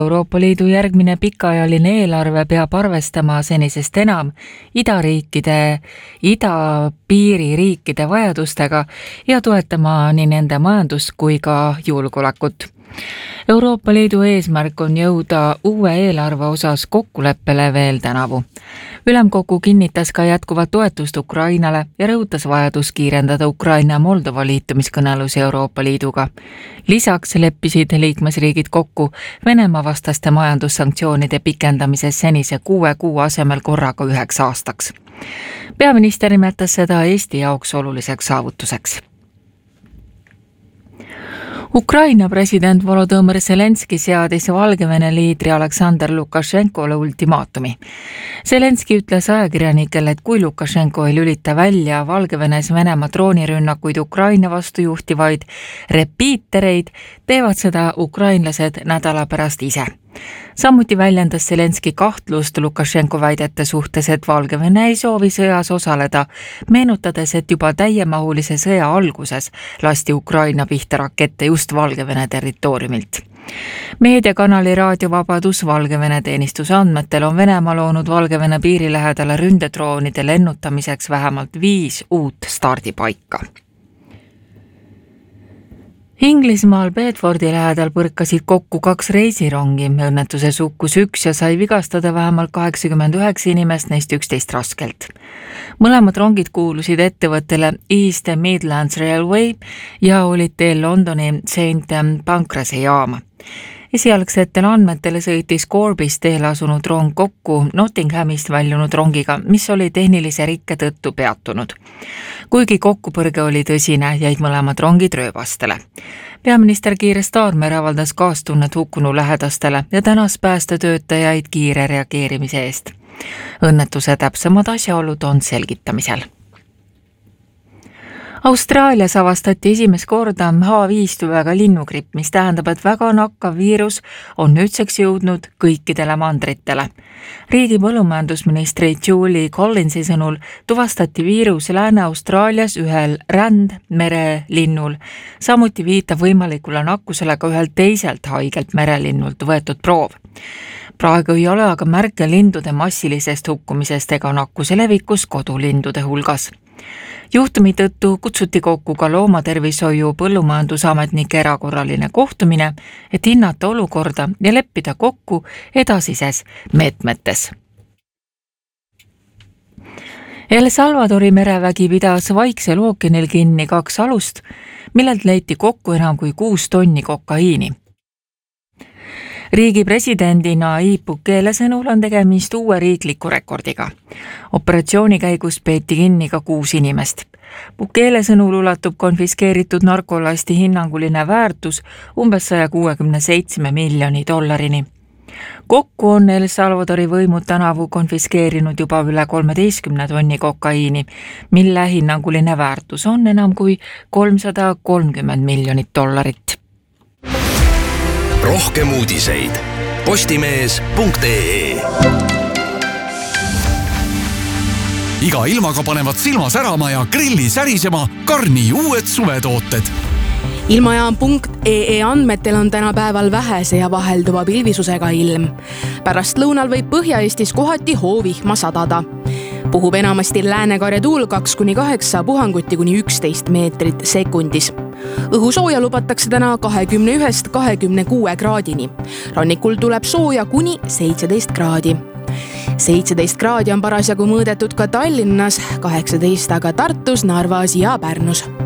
Euroopa Liidu järgmine pikaajaline eelarve peab arvestama senisest enam idapiiririikide vajadustega ja toetama nii nende majandust kui ka julgeolekut. Euroopa Liidu eesmärk on jõuda uue eelarve osas kokkuleppele veel tänavu. Ülemkogu kinnitas ka jätkuvat toetust Ukrainale ja rõhutas vajadus kiirendada Ukraina ja Moldova liitumiskõnelusi Euroopa Liiduga. Lisaks leppisid liikmesriigid kokku Venemaa vastaste majandussanktsioonide pikendamises senise 6 kuu asemel korraga 9 aastaks. Peaminister nimetas seda Eesti jaoks oluliseks saavutuseks. Ukraina president Volodõmõr Zelenski seadis Valgevene liidri Aleksandr Lukašenkole ultimaatumi. Zelenski ütles ajakirjanikele, et kui Lukašenko ei lülita välja Valgevenes Venemaa droonirünnakuid Ukraina vastu juhtivaid repiitereid, teevad seda ukrainlased nädala pärast ise. Samuti väljendas Zelenski kahtlust Lukašenko väidete suhtes, et Valgevene ei soovi sõjas osaleda, meenutades, et juba täiemahulise sõja alguses lasti Ukraina pihta rakette just Valgevene territooriumilt. Meediakanali Raadiovabadus Valgevene teenistuse andmetel on Venemaa loonud Valgevene piiri lähedale ründedroonide lennutamiseks vähemalt 5 uut stardipaika. Inglismaal Bedfordi lähedal põrkasid kokku 2 reisirongi. Õnnetuses hukkus 1 ja sai vigastada vähemalt 89 inimest, neist 11 raskelt. Mõlemad rongid kuulusid ettevõttele East Midlands Railway ja olid teel Londoni St Pancrase jaama. Esialgsetel andmetele sõitis Corbis teel asunud rong kokku Nottinghamist väljunud rongiga, mis oli tehnilise rikke tõttu peatunud. Kuigi kokkupõrge oli tõsine, jäid mõlemad rongid rööbastele. Peaminister Keir Starmer avaldas kaastunnet hukkunu lähedastele ja tänas päästetöötajaid kiire reageerimise eest. Õnnetuse täpsemad asjaolud on selgitamisel. Austraalias avastati esimest korda H5-tüvega linnugripp, mis tähendab, et väga nakkav viirus on nüüdseks jõudnud kõikidele mandritele. Riigi põllumajandusministri Julie Collinsi sõnul tuvastati viirus Lääne-Austraalias ühel rändmerelinnul. Samuti viitab võimalikule nakkusele ka ühelt teiselt haigelt merelinnult võetud proov. Praegu ei ole aga märke lindude massilisest hukkumisest ega nakkuse levikus kodulindude hulgas. Juhtumi tõttu kutsuti kokku ka loomatervishoiu põllumajandusametnike erakorraline kohtumine, et hinnata olukorda ja leppida kokku edasises meetmetes. El Salvadori merevägi pidas Vaiksel ookeanil kinni 2 alust, millelt leiti kokku enam kui 6 tonni kokaiini. Riigi presidendi Nayib Bukele sõnul on tegemist uue riikliku rekordiga. Operatsiooni käigus peeti kinni ka 6 inimest. Bukele sõnul ulatub konfiskeeritud narkolasti hinnanguline väärtus umbes $167 miljonit. Kokku on El Salvadori võimud tänavu konfiskeerinud juba üle 13 tonni kokaiini, mille hinnanguline väärtus on enam kui $330 miljonit. Rohkem uudiseid postimees.ee. Iga ilmaga panevad silma särama ja grilli särisema Karni uued suvetooted. Ilmajaam.ee andmetel on tänapäeval vähese ja vahelduva pilvisusega ilm. Pärast lõunal võib Põhja-Eestis kohati hoovihma sadada. Puhub enamasti läänekarja tuul 2-8, puhanguti kuni 11 meetrit sekundis. Õhusooja lubatakse täna 21-26 kraadini. Rannikul tuleb sooja kuni 17 kraadi. 17 kraadi on parasjagu mõõdetud ka Tallinnas, 18 aga Tartus, Narvas ja Pärnus.